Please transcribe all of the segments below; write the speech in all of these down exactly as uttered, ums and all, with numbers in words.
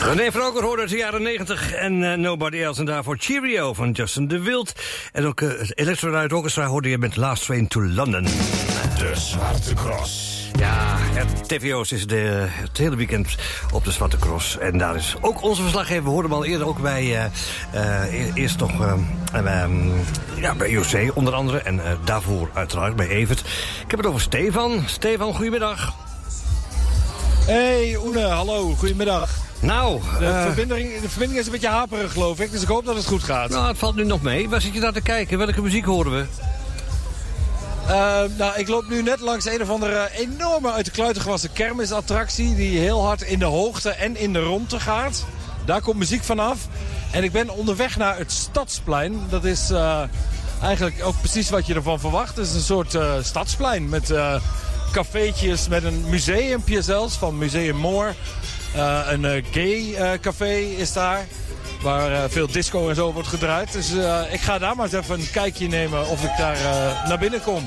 René Vroger hoorde uit de jaren negentig en uh, Nobody Else. En daarvoor Cheerio van Justin de Wild. En ook uh, het Electro Light Orchestra hoorde je met Last Train to London. De Zwarte Cross. Ja, het T V O's is de, het hele weekend op de Zwarte Cross. En daar is ook onze verslaggever. We hoorden hem al eerder ook bij... Uh, uh, eerst nog uh, uh, ja, bij I O C onder andere. En uh, daarvoor uiteraard bij Evert. Ik heb het over Stefan. Stefan, goedemiddag. Hey Oene, hallo, goedemiddag. Nou, de, uh, verbinding, de verbinding is een beetje haperig, geloof ik. Dus ik hoop dat het goed gaat. Nou, het valt nu nog mee. Waar zit je naar te kijken? Welke muziek horen we? Uh, nou, ik loop nu net langs een of andere enorme uit de kluiten gewassen kermisattractie die heel hard in de hoogte en in de rondte gaat. Daar komt muziek vanaf. En ik ben onderweg naar het Stadsplein. Dat is uh, eigenlijk ook precies wat je ervan verwacht. Het is een soort uh, stadsplein met uh, cafeetjes, met een museumpje zelfs van Museum Moor. Uh, een uh, gay uh, café is daar. Waar uh, veel disco en zo wordt gedraaid. Dus uh, ik ga daar maar eens even een kijkje nemen of ik daar uh, naar binnen kom.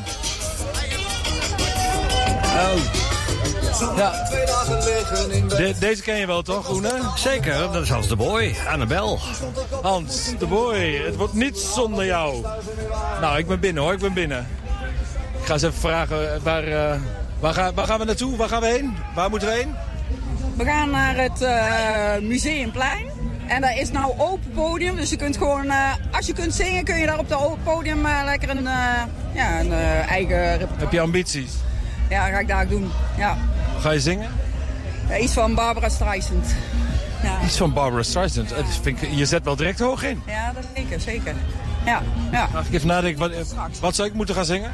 Oh. Ja. De, deze ken je wel toch, Groene? Zeker, dat is Hans de Boy, Annabel. Hans de Boy, het wordt niet zonder jou. Nou, ik ben binnen hoor, ik ben binnen. Ik ga eens even vragen, waar, uh, waar, ga, waar gaan we naartoe? Waar gaan we heen? Waar moeten we heen? We gaan naar het uh, Museumplein. En daar is nou open podium, dus je kunt gewoon, uh, als je kunt zingen, kun je daar op het open podium uh, lekker een, uh, ja, een uh, eigen repertoire. Heb je ambities? Ja, ga ik daar ook doen, ja. Ga je zingen? Ja, iets van Barbara Streisand. Ja. Iets van Barbara Streisand? Dat vind ik, je zet wel direct hoog in. Ja, dat zeker, zeker. Ja, ja. Mag ik even nadenken, wat, wat zou ik moeten gaan zingen?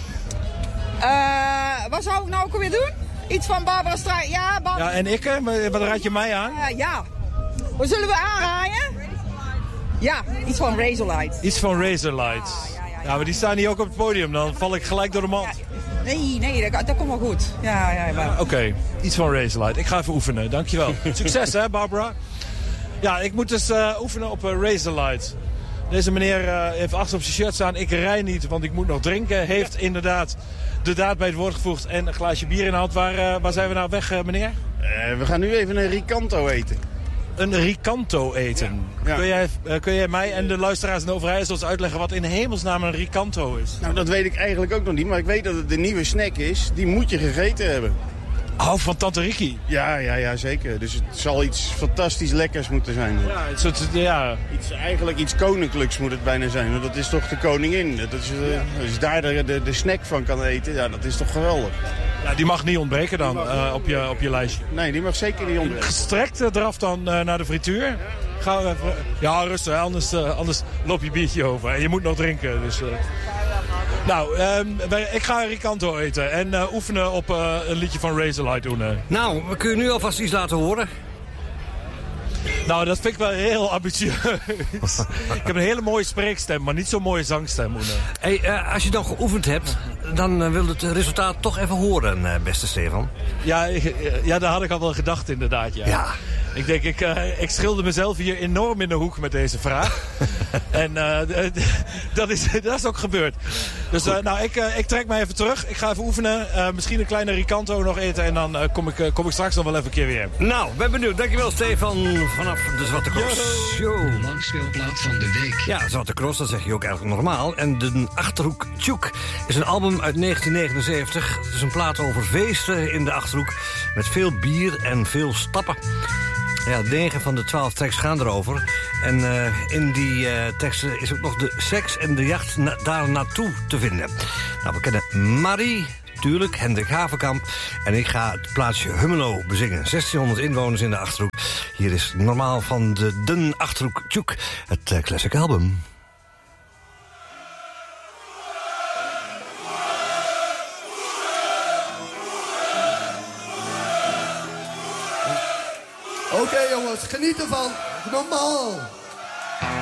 Uh, wat zou ik nou ook alweer doen? Iets van Barbara Streisand, ja. Barbara... Ja, en ik, hè? Wat raad je mij aan? Uh, ja. Wat zullen we aanraaien? Ja, iets van Razorlight. Iets van Razorlight. Ah, ja, ja, ja. ja, maar die staan hier ook op het podium. Dan val ik gelijk door de mand. Ja, nee, nee, dat, dat komt wel goed. Ja, ja, ja. Oké, okay. Iets van Razorlight. Ik ga even oefenen, dankjewel. Succes hè, Barbara. Ja, ik moet dus uh, oefenen op uh, Razorlight. Deze meneer uh, heeft achter op zijn shirt staan. Ik rij niet, want ik moet nog drinken. Heeft inderdaad de daad bij het woord gevoegd en een glaasje bier in de hand. Waar, uh, waar zijn we nou weg, uh, meneer? Uh, we gaan nu even een Ricanto eten. Een Ricanto eten. Ja, ja. Kun, jij, uh, kun jij mij en de luisteraars in Overijssel uitleggen wat in hemelsnaam een Ricanto is? Nou, dat weet ik eigenlijk ook nog niet. Maar ik weet dat het de nieuwe snack is. Die moet je gegeten hebben. Oh, van Tante Riki? Ja, ja, ja, zeker. Dus het zal iets fantastisch lekkers moeten zijn. Ja, het soort, ja. Iets, eigenlijk iets koninklijks moet het bijna zijn. Want dat is toch de koningin. Dat is, uh, als je daar de, de, de snack van kan eten, ja, dat is toch geweldig. Ja, die mag niet ontbreken dan uh, op, je, op je lijstje. Nee, die mag zeker niet ontbreken. Gestrekt uh, eraf dan uh, naar de frituur. Gaan we even... Ja, rustig, anders, uh, anders loop je biertje over. En je moet nog drinken, dus... Uh... Nou, um, ik ga een Ricanto eten en uh, oefenen op uh, een liedje van Razorlight doen. Uh. Nou, we kunnen nu alvast iets laten horen. Nou, dat vind ik wel heel ambitieus. Ik heb een hele mooie spreekstem, maar niet zo'n mooie zangstem. Hey, uh, als je dan geoefend hebt, dan uh, wil het resultaat toch even horen, uh, beste Stefan. Ja, ik, ja, daar had ik al wel gedacht inderdaad, ja. Ja. Ik denk, ik, uh, ik schilder mezelf hier enorm in de hoek met deze vraag. En uh, dat, is, dat is ook gebeurd. Dus uh, nou, ik, uh, ik trek mij even terug. Ik ga even oefenen. Uh, misschien een kleine Ricanto nog eten. En dan uh, kom, ik, uh, kom ik straks nog wel even een keer weer. Nou, ben benieuwd. Dankjewel, Stefan. Vanaf de Zwarte Cross. De langspeelplaat van de week. Ja, Zwarte Cross, dat zeg je ook eigenlijk normaal. En de Achterhoek Tjoek is een album uit negentien negenenzeventig. Het is een plaat over feesten in de Achterhoek. Met veel bier en veel stappen. Ja, negen van de twaalf tracks gaan erover. En uh, in die uh, teksten is ook nog de seks en de jacht na daar naartoe te vinden. Nou, we kennen Marie, tuurlijk, Hendrik Havenkamp. En ik ga het plaatsje Hummelo bezingen. zestienhonderd inwoners in de Achterhoek. Hier is normaal van de Den Achterhoek Tjoek, het uh, classic album. Oké okay, jongens, geniet ervan. Normaal.